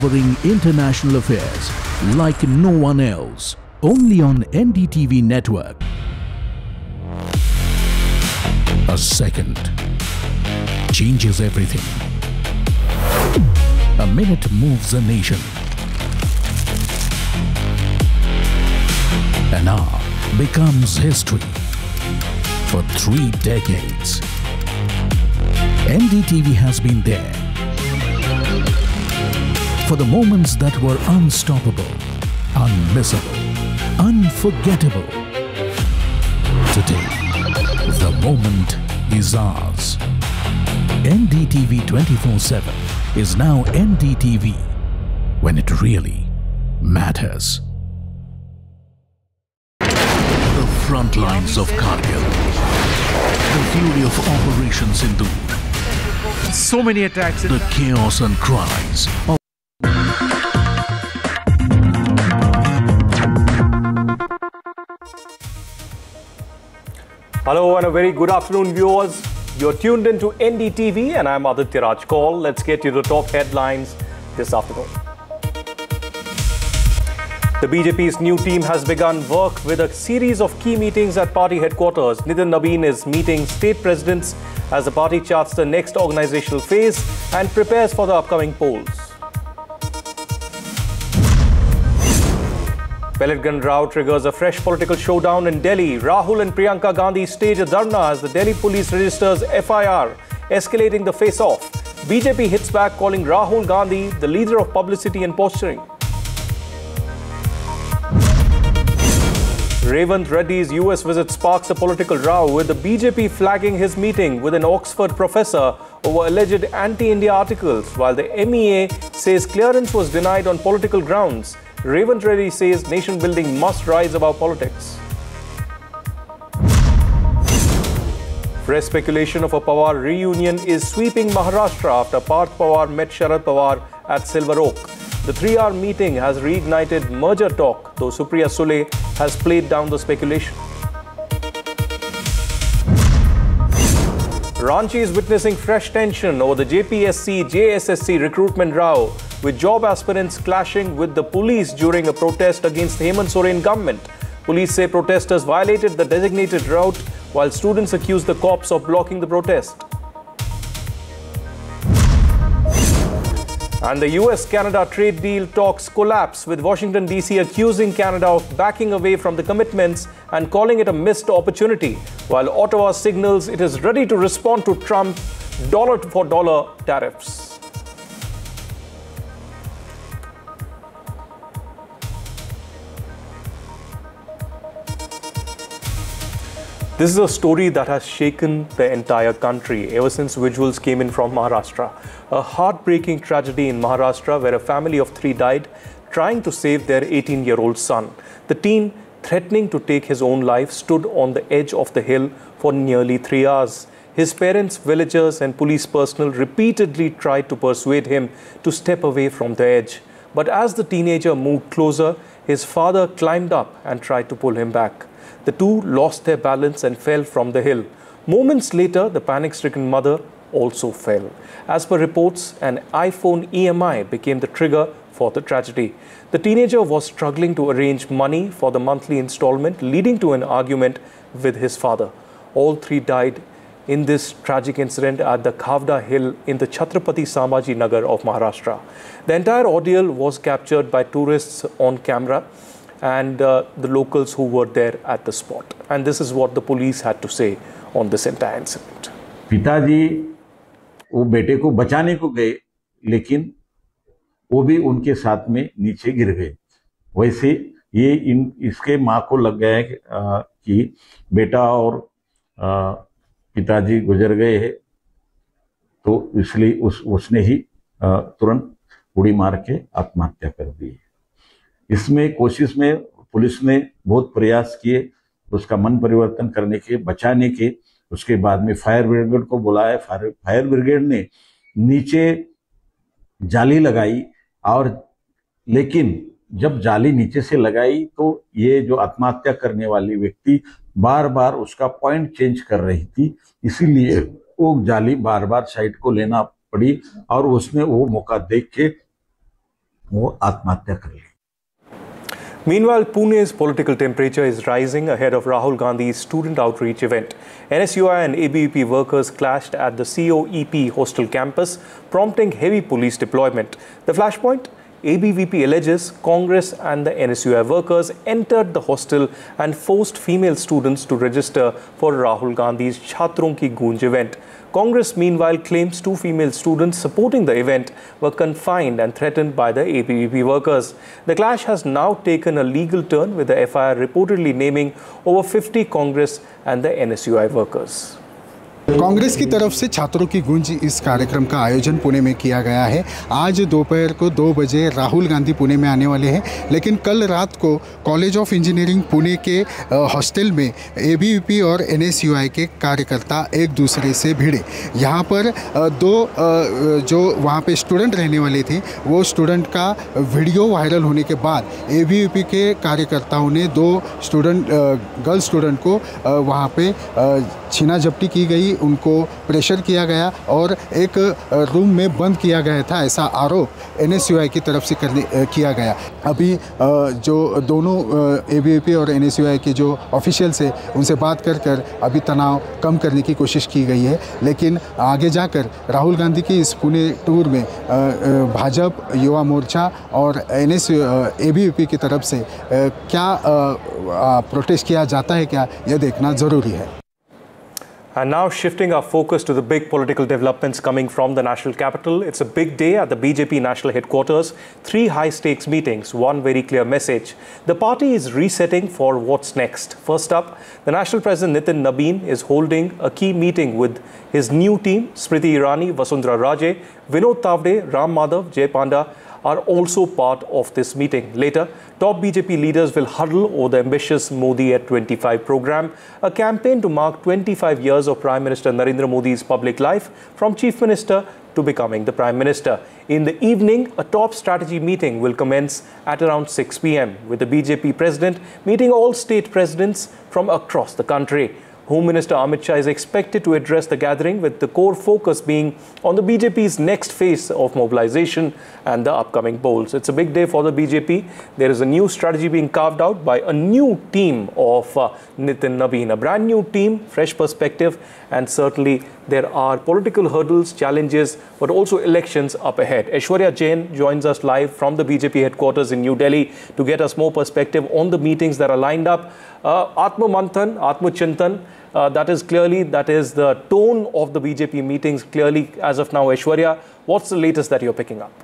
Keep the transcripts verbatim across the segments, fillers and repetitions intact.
Covering international affairs like no one else, only on N D T V network. A second changes everything. A minute moves a nation. An hour becomes history. For three decades, N D T V has been there for the moments that were unstoppable, unmissable, unforgettable. Today, the moment is ours. N D T V twenty-four seven is now N D T V when it really matters. The front lines of Kargil, the fury of Operation Sindoor, so many attacks, the chaos and cries of Hello and a very good afternoon, viewers. You're tuned into N D T V and I'm Aditya Raj Kaul. Let's get you the top headlines this afternoon. The B J P's new team has begun work with a series of key meetings at party headquarters. Nitin Nabeen is meeting state presidents as the party charts the next organizational phase and prepares for the upcoming polls. Pellet gun row triggers a fresh political showdown in Delhi. Rahul and Priyanka Gandhi stage a dharna as the Delhi police registers F I R, escalating the face-off. B J P hits back, calling Rahul Gandhi the leader of publicity and posturing. Revant Reddy's U S visit sparks a political row, with the B J P flagging his meeting with an Oxford professor over alleged anti-India articles, while the M E A says clearance was denied on political grounds. Revant Reddy says nation building must rise above politics. Fresh speculation of a Pawar reunion is sweeping Maharashtra after Parth Pawar met Sharad Pawar at Silver Oak. The three-hour meeting has reignited merger talk, though Supriya Sule has played down the speculation. Ranchi is witnessing fresh tension over the J P S C J S S C recruitment row, with job aspirants clashing with the police during a protest against the Hemant Soren government. Police say protesters violated the designated route, while students accuse the cops of blocking the protest. And the U S Canada trade deal talks collapse, with Washington D C accusing Canada of backing away from the commitments and calling it a missed opportunity, while Ottawa signals it is ready to respond to Trump dollar for dollar tariffs. This is a story that has shaken the entire country ever since visuals came in from Maharashtra. A heartbreaking tragedy in Maharashtra where a family of three died trying to save their eighteen-year-old son. The teen, threatening to take his own life, stood on the edge of the hill for nearly three hours. His parents, villagers and police personnel repeatedly tried to persuade him to step away from the edge. But as the teenager moved closer, his father climbed up and tried to pull him back. The two lost their balance and fell from the hill. Moments later, the panic-stricken mother also fell. As per reports, an iPhone E M I became the trigger for the tragedy. The teenager was struggling to arrange money for the monthly installment, leading to an argument with his father. All three died in this tragic incident at the Khavda Hill in the Chhatrapati Sambhaji Nagar of Maharashtra. The entire ordeal was captured by tourists on camera and uh, the locals who were there at the spot. And this is what the police had to say on this entire incident. पिताजी वो बेटे को बचाने को गए, लेकिन वो भी उनके साथ में नीचे गिर गए। वैसे ये इन इसके माँ को लग गया है कि बेटा और पिताजी गुजर गए हैं, तो इसलिए उस उसने ही तुरंत उड़ी मार के आत्महत्या कर दी। इसमें कोशिश में पुलिस ने बहुत प्रयास किए उसका मन परिवर्तन करने के, बचाने के। उसके बाद में फायर ब्रिगेड को बुलाया। फायर ब्रिगेड ने नीचे जाली लगाई, और लेकिन जब जाली नीचे से लगाई तो ये जो आत्महत्या करने वाली व्यक्ति बार बार उसका पॉइंट चेंज कर रही थी, इसीलिए वो जाली बार बार साइड को लेना पड़ी और उसने वो मौका देख के वो आत्महत्या कर ली। Meanwhile, Pune's political temperature is rising ahead of Rahul Gandhi's student outreach event. N S U I and A B V P workers clashed at the C O E P hostel campus, prompting heavy police deployment. The flashpoint? A B V P alleges Congress and the N S U I workers entered the hostel and forced female students to register for Rahul Gandhi's Chhatron Ki Goonj event. Congress, meanwhile, claims two female students supporting the event were confined and threatened by the A B V P workers. The clash has now taken a legal turn, with the F I R reportedly naming over fifty Congress and the N S U I workers. Congress की तरफ से छात्रों की गूंज इस कार्यक्रम का आयोजन पुणे में किया गया है। आज दोपहर को दो बजे राहुल गांधी पुणे में आने वाले हैं, लेकिन कल रात को कॉलेज ऑफ इंजीनियरिंग पुणे के हॉस्टल में एबीवीपी और एनएसयूआई के कार्यकर्ता एक दूसरे से भिड़े। यहाँ पर दो जो वहाँ पे स्टूडेंट रहने वाले थे, वो स्टूडेंट का वीडियो वायरल होने के बाद एबीवीपी के कार्यकर्ताओं ने दो स्टूडेंट गर्ल स्टूडेंट को वहाँ पे छीना झपटी की गई, उनको प्रेशर किया गया और एक रूम में बंद किया गया था, ऐसा आरोप एनएसयूआई की तरफ से करने किया गया। अभी जो दोनों एबीवीपी और एनएसयूआई के जो ऑफिशियल्स हैं, उनसे बात कर कर अभी तनाव कम करने की कोशिश की गई है, लेकिन आगे जाकर राहुल गांधी की इस पुणे टूर में भाजपा, युवा मोर्चा और एनएसयू एबीवीपी की तरफ से क्या प्रोटेस्ट किया जाता है, क्या यह देखना ज़रूरी है। And now shifting our focus to the big political developments coming from the national capital. It's a big day at the B J P national headquarters. Three high-stakes meetings, one very clear message. The party is resetting for what's next. First up, the national president Nitin Nabin is holding a key meeting with his new team. Smriti Irani, Vasundhara Raje, Vinod Tavde, Ram Madhav, Jay Panda are also part of this meeting. Later, top B J P leaders will huddle over the ambitious Modi at twenty-five program, a campaign to mark twenty-five years of Prime Minister Narendra Modi's public life, from Chief Minister to becoming the Prime Minister. In the evening, a top strategy meeting will commence at around six p m with the B J P president meeting all state presidents from across the country. Home Minister Amit Shah is expected to address the gathering, with the core focus being on the B J P's next phase of mobilization and the upcoming polls. It's a big day for the B J P. There is a new strategy being carved out by a new team of uh, Nitin Nabin, a brand new team, fresh perspective, and certainly there are political hurdles, challenges, but also elections up ahead. Aishwarya Jain joins us live from the B J P headquarters in New Delhi to get us more perspective on the meetings that are lined up. Uh, Atma Manthan, Atma Chintan, Uh, that is clearly, that is the tone of the B J P meetings clearly as of now. Aishwarya, what's the latest that you're picking up?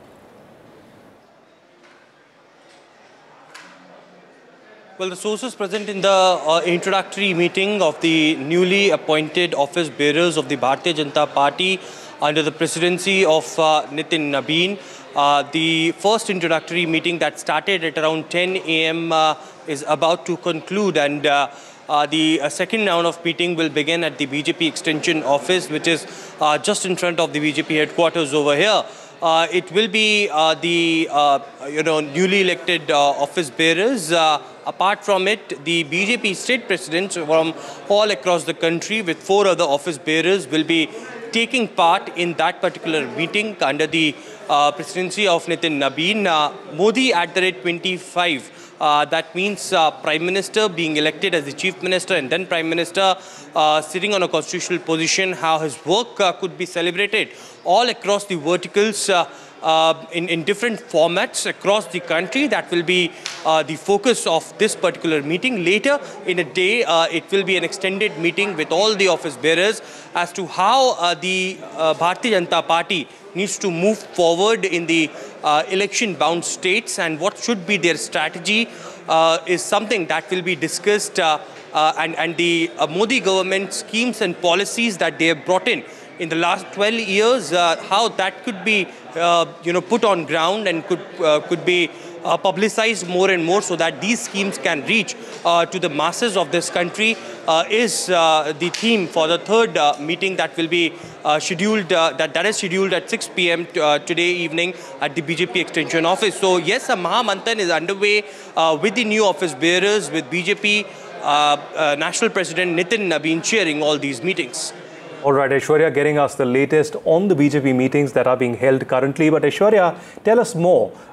Well, the sources present in the uh, introductory meeting of the newly appointed office bearers of the Bharatiya Janata Party under the presidency of uh, Nitin Nabin. Uh, the first introductory meeting that started at around ten a m uh, is about to conclude, and uh, Uh, the uh, second round of meeting will begin at the B J P Extension Office, which is uh, just in front of the B J P headquarters over here. Uh, it will be uh, the uh, you know newly elected uh, office bearers. Uh, apart from it, the B J P state presidents from all across the country, with four other office bearers, will be taking part in that particular meeting under the uh, presidency of Nitin Nabin. Uh, Modi at the rate twenty-five. Uh, that means uh, Prime Minister being elected as the Chief Minister and then Prime Minister uh, sitting on a constitutional position, how his work uh, could be celebrated all across the verticals uh, uh, in, in different formats across the country. That will be uh, the focus of this particular meeting. Later in a day, uh, it will be an extended meeting with all the office bearers as to how uh, the uh, Bharatiya Janata Party needs to move forward in the uh, election-bound states, and what should be their strategy uh, is something that will be discussed, uh, uh, and, and the uh, Modi government schemes and policies that they have brought in in the last twelve years, uh, how that could be uh, you know, put on ground and could, uh, could be uh, publicized more and more, so that these schemes can reach uh, to the masses of this country, uh, is uh, the theme for the third uh, meeting that will be uh, scheduled, uh, that, that is scheduled at six p m uh, today evening at the B J P Extension Office. So yes, a Maha Manthan is underway uh, with the new office bearers, with B J P uh, uh, National President Nitin Nabin chairing all these meetings. All right, Aishwarya, getting us the latest on the B J P meetings that are being held currently. But Aishwarya, tell us more.